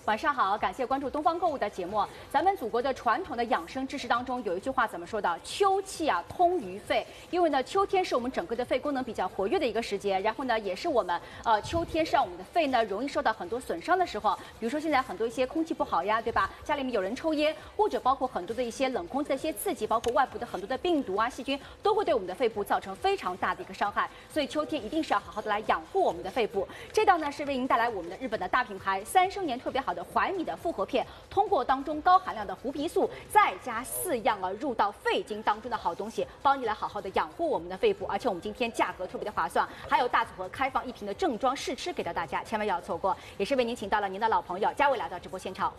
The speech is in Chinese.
晚上好，感谢关注东方购物的节目。咱们祖国的传统的养生知识当中有一句话怎么说的？秋气啊，通于肺。因为呢，秋天是我们整个的肺功能比较活跃的一个时节，然后呢，也是我们秋天是让我们的肺呢容易受到很多损伤的时候。比如说现在很多一些空气不好呀，对吧？家里面有人抽烟，或者包括很多的一些冷空气的一些刺激，包括外部的很多的病毒啊、细菌，都会对我们的肺部造成非常大的一个伤害。所以秋天一定是要好好的来养护我们的肺部。这道呢是为您带来我们的日本的大品牌3周年特别好的怀米的复活片，通过当中高含量的胡皮素，再加4样入到肺经当中的好东西，帮你来好好的养护我们的肺部。而且我们今天价格特别的划算，还有大组合开放1瓶的正装试吃给到大家，千万不要错过。也是为您请到了您的老朋友佳伟来到直播现场。